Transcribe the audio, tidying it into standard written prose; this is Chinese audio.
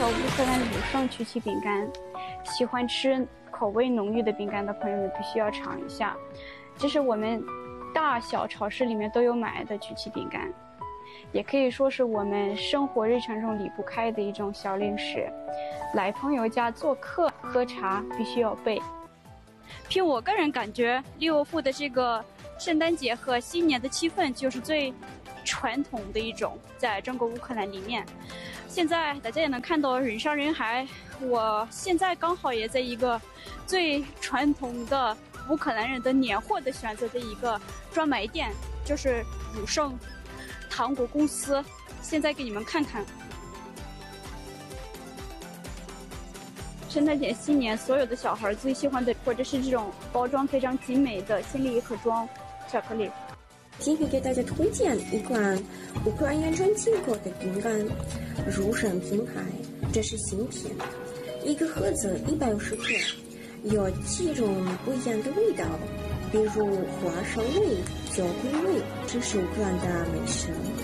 绍乌克兰乳胜曲奇饼干，喜欢吃口味浓郁的饼干的朋友们必须要尝一下。这是我们大小超市里面都有买的曲奇饼干，也可以说是我们生活日常中离不开的一种小零食。来朋友家做客喝茶必须要备。凭我个人感觉，利沃夫的这个圣诞节和新年的气氛就是最传统的一种，在整个乌克兰里面。现在大家也能看到人山人海，我现在刚好也在一个最传统的乌克兰人的年货的选择的一个专卖店，就是乳胜糖果公司。现在给你们看看圣诞节新年所有的小孩最喜欢的，或者是这种包装非常精美的心理盒装巧克力。 今天给大家推荐一款乌克兰原装进口的饼干，乳胜品牌，这是新品，一个盒子150克，有几种不一样的味道，比如花生味、酒鬼味，这是乌克兰的美食。